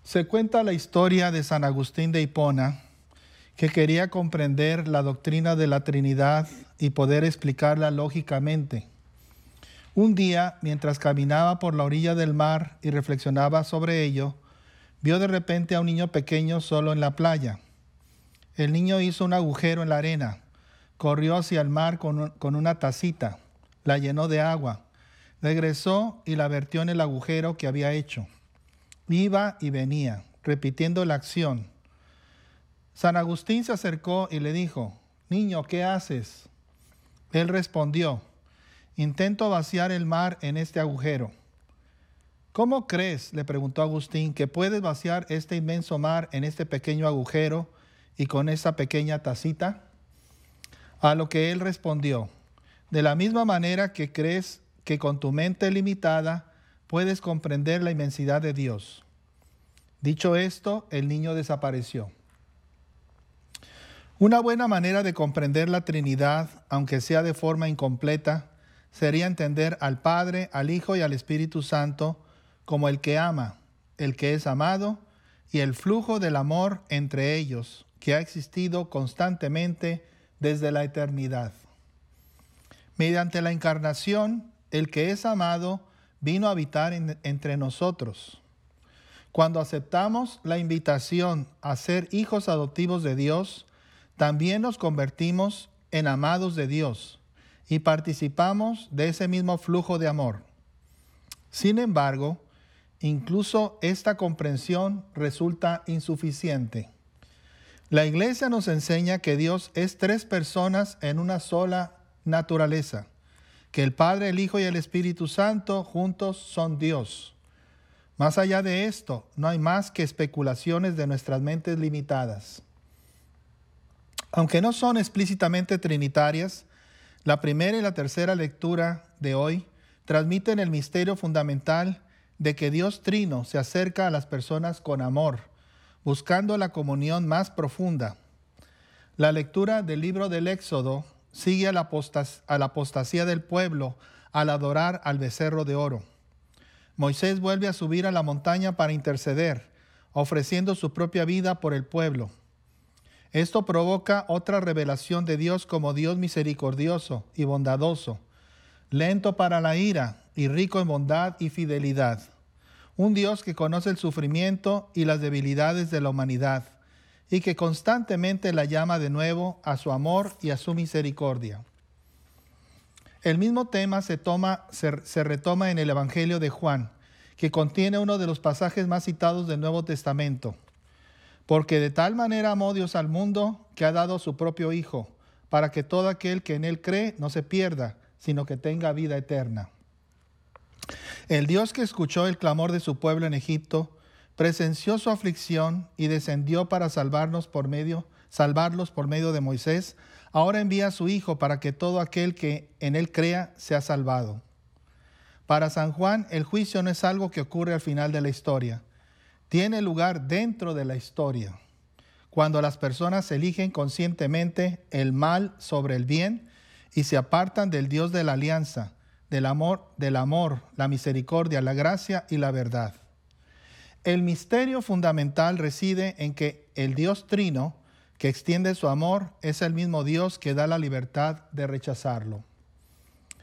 Se cuenta la historia de San Agustín de Hipona, que quería comprender la doctrina de la Trinidad y poder explicarla lógicamente. Un día, mientras caminaba por la orilla del mar y reflexionaba sobre ello, vio de repente a un niño pequeño solo en la playa. El niño hizo un agujero en la arena, corrió hacia el mar con una tacita, la llenó de agua, regresó y la vertió en el agujero que había hecho. Iba y venía, repitiendo la acción. San Agustín se acercó y le dijo: «Niño, ¿qué haces?». Él respondió: «Intento vaciar el mar en este agujero». «¿Cómo crees?», le preguntó Agustín, «que puedes vaciar este inmenso mar en este pequeño agujero y con esa pequeña tacita?». A lo que él respondió: «De la misma manera que crees que con tu mente limitada puedes comprender la inmensidad de Dios». Dicho esto, el niño desapareció. Una buena manera de comprender la Trinidad, aunque sea de forma incompleta, sería entender al Padre, al Hijo y al Espíritu Santo como el que ama, el que es amado y el flujo del amor entre ellos, que ha existido constantemente desde la eternidad. Mediante la encarnación, el que es amado vino a habitar entre nosotros. Cuando aceptamos la invitación a ser hijos adoptivos de Dios, también nos convertimos en amados de Dios y participamos de ese mismo flujo de amor. Sin embargo, incluso esta comprensión resulta insuficiente. La Iglesia nos enseña que Dios es tres personas en una sola naturaleza, que el Padre, el Hijo y el Espíritu Santo juntos son Dios. Más allá de esto, no hay más que especulaciones de nuestras mentes limitadas. Aunque no son explícitamente trinitarias, la primera y la tercera lectura de hoy transmiten el misterio fundamental de que Dios Trino se acerca a las personas con amor, buscando la comunión más profunda. La lectura del libro del Éxodo sigue a la apostasía del pueblo al adorar al becerro de oro. Moisés vuelve a subir a la montaña para interceder, ofreciendo su propia vida por el pueblo. Esto provoca otra revelación de Dios como Dios misericordioso y bondadoso, lento para la ira y rico en bondad y fidelidad. Un Dios que conoce el sufrimiento y las debilidades de la humanidad y que constantemente la llama de nuevo a su amor y a su misericordia. El mismo tema se retoma en el Evangelio de Juan, que contiene uno de los pasajes más citados del Nuevo Testamento. Porque de tal manera amó Dios al mundo que ha dado su propio Hijo, para que todo aquel que en él cree no se pierda, sino que tenga vida eterna. El Dios que escuchó el clamor de su pueblo en Egipto, presenció su aflicción y descendió para salvarlos por medio de Moisés, ahora envía a su Hijo para que todo aquel que en él crea sea salvado. Para San Juan, el juicio no es algo que ocurre al final de la historia. Tiene lugar dentro de la historia, cuando las personas eligen conscientemente el mal sobre el bien y se apartan del Dios de la alianza, del amor, la misericordia, la gracia y la verdad. El misterio fundamental reside en que el Dios Trino, que extiende su amor, es el mismo Dios que da la libertad de rechazarlo.